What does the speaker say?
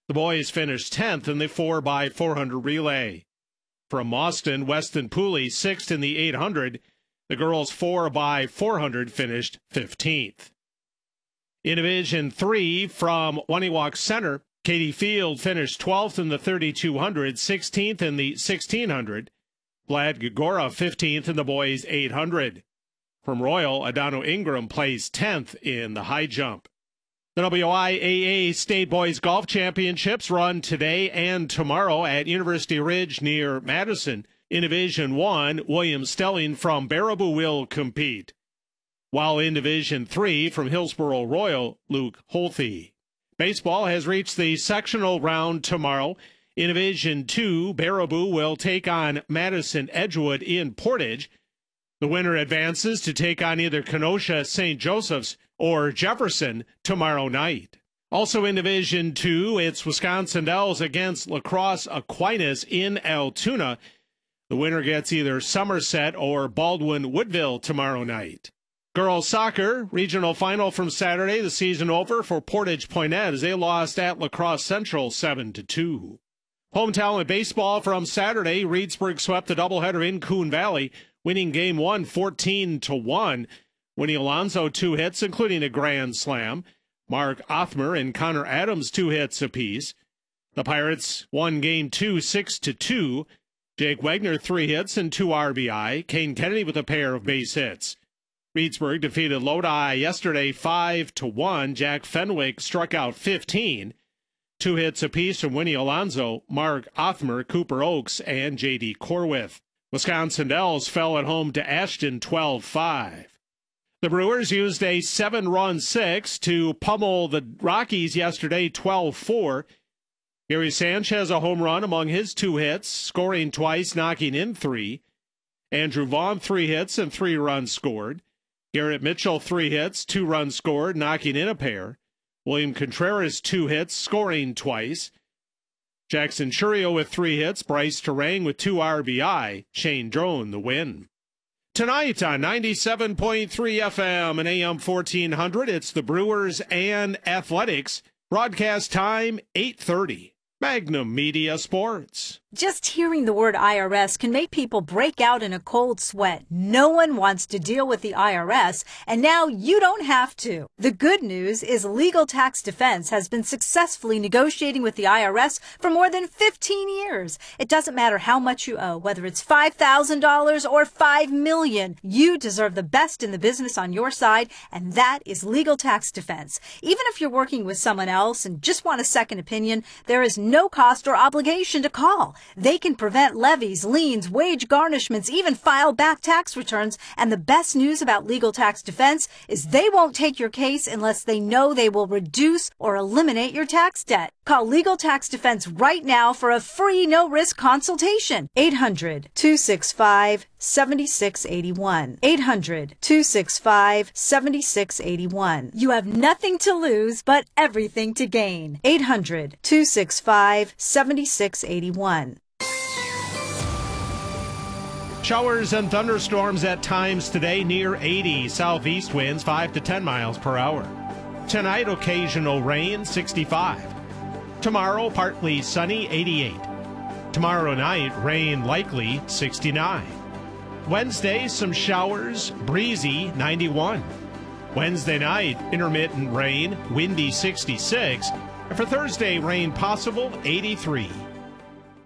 The boys finished 10th in the 4x400 relay. From Austin, Weston Pooley 6th in the 800. The girls 4x400 finished 15th. In Division 3 from Waniwak Center, Katie Field finished 12th in the 3200, 16th in the 1600. Vlad Gagora 15th in the boys 800. From Royal, Adano Ingram placed 10th in the high jump. The WIAA State Boys Golf Championships run today and tomorrow at University Ridge near Madison. In Division 1, William Stelling from Baraboo will compete, while in Division 3 from Hillsboro Royal, Luke Holthe. Baseball has reached the sectional round tomorrow. In Division 2, Baraboo will take on Madison Edgewood in Portage. The winner advances to take on either Kenosha St. Joseph's or Jefferson tomorrow night. Also in Division 2, it's Wisconsin Dells against La Crosse Aquinas in Altoona. The winner gets either Somerset or Baldwin Woodville tomorrow night. Girls soccer, regional final from Saturday, the season over for Portage Poinet as they lost at La Crosse Central 7-2. Home talent baseball from Saturday, Reedsburg swept the doubleheader in Coon Valley, winning Game 1 14-1. Winnie Alonso 2 hits, including a grand slam. Mark Othmer and Connor Adams 2 hits apiece. The Pirates won Game 2 6-2. Jake Wagner 3 hits and 2 RBI. Kane Kennedy with a pair of base hits. Reedsburg defeated Lodi yesterday 5-1. Jack Fenwick struck out 15. 2 hits apiece from Winnie Alonso, Mark Othmer, Cooper Oakes, and J.D. Corwith. Wisconsin Dells fell at home to Ashton 12-5. The Brewers used a 7-run six to pummel the Rockies yesterday 12-4. Gary Sanchez a home run among his 2 hits, scoring twice, knocking in 3. Andrew Vaughn 3 hits and 3 runs scored. Garrett Mitchell 3 hits, 2 runs scored, knocking in a pair. William Contreras 2 hits, scoring twice. Jackson Churio with 3 hits, Bryce Terang with 2 RBI, Shane Drone the win. Tonight on 97.3 FM and AM 1400, it's the Brewers and Athletics. Broadcast time 8:30. Magnum Media Sports. Just hearing the word IRS can make people break out in a cold sweat. No one wants to deal with the IRS, and now you don't have to. The good news is Legal Tax Defense has been successfully negotiating with the IRS for more than 15 years. It doesn't matter how much you owe, whether it's $5,000 or $5 million. You deserve the best in the business on your side, and that is Legal Tax Defense. Even if you're working with someone else and just want a second opinion, there is no cost or obligation to call. They can prevent levies, liens, wage garnishments, even file back tax returns. And the best news about Legal Tax Defense is they won't take your case unless they know they will reduce or eliminate your tax debt. Call Legal Tax Defense right now for a free no-risk consultation. 800-265-7681. 800-265-7681. You have nothing to lose but everything to gain. 800-265-7681. Showers and thunderstorms at times today, near 80. Southeast winds 5 to 10 miles per hour. Tonight, occasional rain, 65. Tomorrow, partly sunny, 88. Tomorrow night, rain likely, 69. Wednesday, some showers, breezy, 91. Wednesday night, intermittent rain, windy, 66. And for Thursday, rain possible, 83.